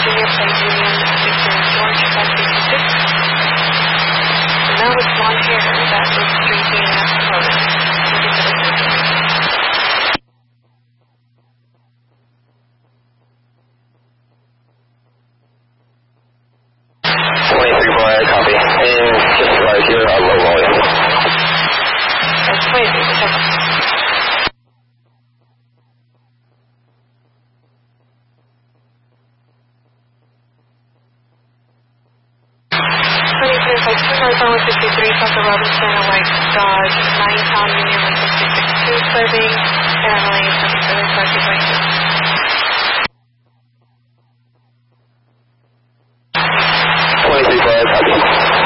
Virginia, Plate Union, Victor George, 556. The male with blonde hair that was drinking clothing. Looking for the person. 23-4, copy. And just right here, low volume. That's 23, check. 53, Dr. Robinson, a white Dodge, 9-pound Union 1662 clothing, and I'm only 23, 5 2.